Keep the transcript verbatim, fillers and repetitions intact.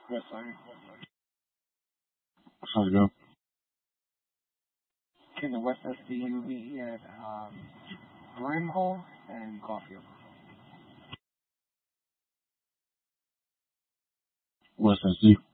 Yes, sir. How's it going? Can the West S D U be at um, Brimhall and Caulfield? What's that?